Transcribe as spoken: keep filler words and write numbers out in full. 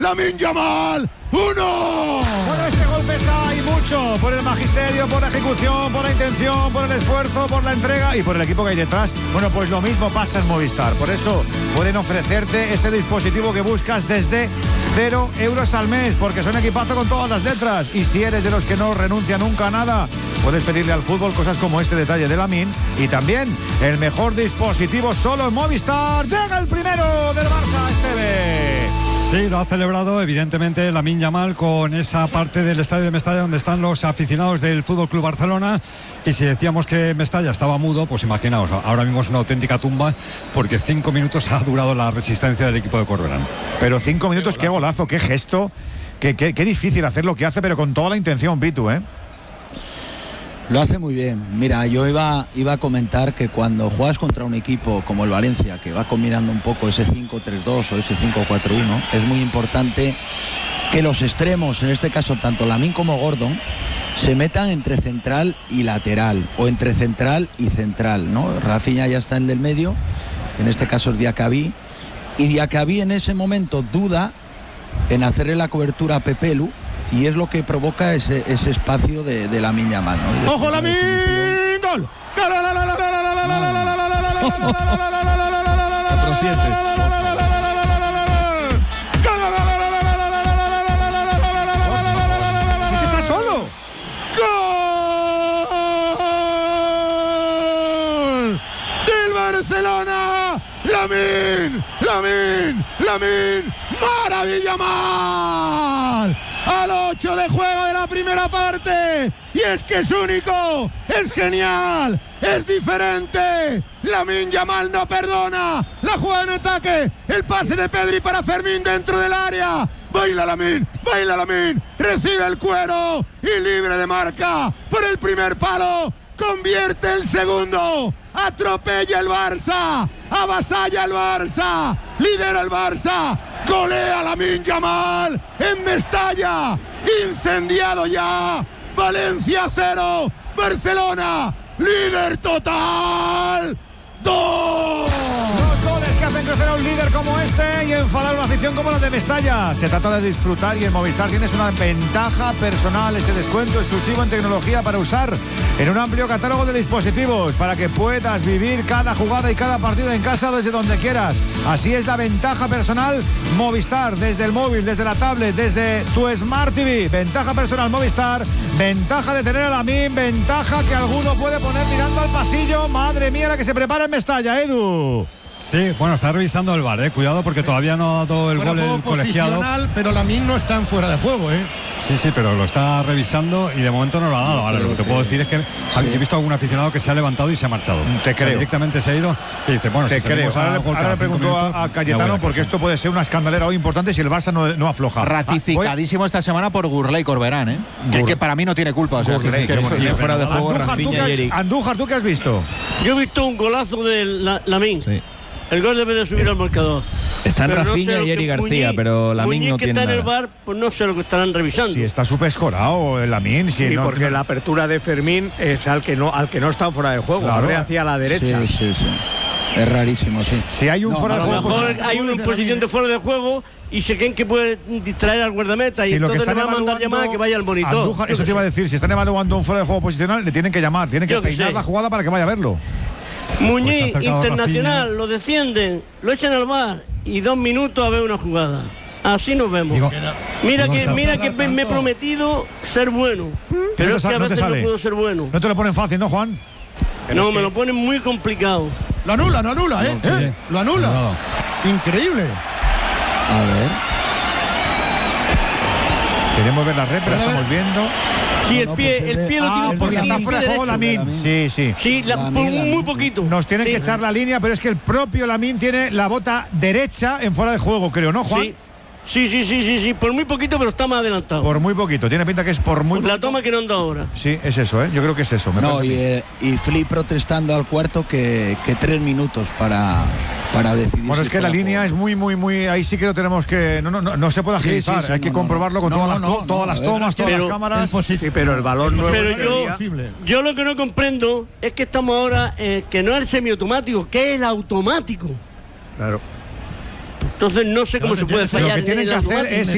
Lamine Yamal, uno. Bueno, este golpe está ahí mucho por el magisterio, por la ejecución, por la intención, por el esfuerzo, por la entrega y por el equipo que hay detrás. Bueno, pues lo mismo pasa en Movistar. Por eso pueden ofrecerte ese dispositivo que buscas desde cero euros al mes, porque son equipazo con todas las letras. Y si eres de los que no renuncia nunca a nada, puedes pedirle al fútbol cosas como este detalle de Lamine. Y también el mejor dispositivo solo en Movistar. Llega el primero del Barça, Esteve. Sí, lo ha celebrado evidentemente Lamine Yamal con esa parte del estadio de Mestalla donde están los aficionados del F C Barcelona. Y si decíamos que Mestalla estaba mudo, pues imaginaos, ahora mismo es una auténtica tumba porque cinco minutos ha durado la resistencia del equipo de Corberán. Pero cinco minutos, qué golazo, qué gesto, qué, qué, qué difícil hacer lo que hace, pero con toda la intención, Pitu, ¿eh? Lo hace muy bien. Mira, yo iba, iba a comentar que cuando juegas contra un equipo como el Valencia, que va combinando un poco ese cinco tres dos o ese cinco cuatro uno, es muy importante que los extremos, en este caso tanto Lamine como Gordon, se metan entre central y lateral, o entre central y central, ¿no? Rafinha ya está en el del medio, en este caso es Diacabí, y Diacabí en ese momento duda en hacerle la cobertura a Pepelu, y es lo que provoca ese, ese espacio de, de Lamine Yamal, ¿no? ¡Ojo, Lamine! ¡Gol! Otro siete. ¡Está solo! ¡Gol! ¡Del Barcelona! ¡Lamine! ¡Lamine! ¡Lamine! ¡Maravilla mal! Al ocho de juego de la primera parte. Y es que es único, es genial, es diferente. Lamine Yamal no perdona. La jugada en ataque, el pase de Pedri para Fermín dentro del área. Baila Lamine, baila Lamine. Recibe el cuero y libre de marca por el primer palo. Convierte el segundo. Atropella el Barça. Avasalla el Barça. Lidera el Barça. Golea Lamine Yamal en Mestalla. Incendiado ya. Valencia cero. Barcelona líder total. Dos. Dos goles que hacen crecer a un líder como este y enfadar a una afición como la de Mestalla. Se trata de disfrutar y en Movistar tienes una ventaja personal, ese descuento exclusivo en tecnología para usar en un amplio catálogo de dispositivos para que puedas vivir cada jugada y cada partido en casa desde donde quieras. Así es la ventaja personal Movistar, desde el móvil, desde la tablet, desde tu Smart T V. Ventaja personal Movistar, ventaja de tener a Lamine, ventaja que alguno puede poner mirando al pasillo. Madre mía la que se prepara en Mestalla, Edu. Sí, bueno, está revisando el V A R, ¿eh? Cuidado porque todavía no ha dado el fuera gol el colegiado. Pero Lamine no está en fuera de juego, ¿eh? Sí, sí, pero lo está revisando y de momento no lo ha dado. Ahora, lo que te puedo decir es que sí. He visto a algún aficionado que se ha levantado y se ha marchado. Te creo. Directamente se ha ido y dice, bueno, te si creo. Ahora, a le, ahora le pregunto minutos, a, a Cayetano porque esto puede ser una escandalera hoy importante si el Barça no, no afloja. Ratificadísimo esta semana por Gurley y Corberán, ¿eh? Que, que para mí no tiene culpa. O sea, Gurley, sí, sí, sí, sí, fuera de juego, Rafinha y Eric. Andújar, ¿tú qué has visto? Yo he visto un golazo de la, Lamine. Sí. El gol debe de subir al marcador. Están Rafinha no y Eric García, Muñiz, pero Lamine no que tiene está nada. en el bar, pues no sé lo que estarán revisando. Si está súper escorado el Lamine. Si sí, no, porque no... la apertura de Fermín es al que no, al que no está fuera de juego, claro. Abre hacia la derecha. Sí, sí, sí. Es rarísimo, sí. Si hay un no, fuera de juego, a lo mejor pues... hay una posición de fuera de juego y se creen que puede distraer al guardameta si y entonces le va va a mandar llamada que vaya al monitor. Andújar, eso te iba a decir, si están evaluando un fuera de juego posicional, le tienen que llamar, tienen que peinar que la jugada para que vaya a verlo. Muñiz, pues internacional, lo descienden, lo echan al bar y dos minutos a ver una jugada. Así nos vemos. Digo, mira que, mira que me he prometido ser bueno, pero no es que a veces no, no puedo ser bueno. No te lo ponen fácil, ¿no, Juan? No, me lo ponen muy complicado. Lo anula, lo anula, ¿eh? No, sí. ¿Eh? Lo anula. No. Increíble. A ver. Queremos ver la rep, pero estamos viendo. Sí, el pie, el pie lo tiene ah, un porque poquito. está fuera de juego Lamine. Sí, sí. Sí, la, Lamine, muy poquito. Nos tienen sí. que echar la línea, pero es que el propio Lamine tiene la bota derecha en fuera de juego, creo, ¿no, Juan? Sí. Sí, sí, sí, sí, sí, por muy poquito, pero está más adelantado. Por muy poquito, tiene pinta que es por muy por poquito. La toma que no anda ahora. Sí, es eso, ¿eh? Yo creo que es eso. Me no, y, eh, y Flip protestando al cuarto que, que tres minutos para, para decidir. Bueno, si es que la línea juego. es muy, muy, muy. Ahí sí que lo tenemos que. No, no, no, no se puede agilizar. Sí, sí, sí, Hay no, que comprobarlo no, con no, todas, no, las, no, todas no, las tomas, todas pero, las cámaras. Sí, pero el balón no pero es yo, yo lo que no comprendo es que estamos ahora, eh, que no es el semiautomático, que es el automático. Claro. Entonces no sé cómo se puede fallar. Lo que tienen que hacer es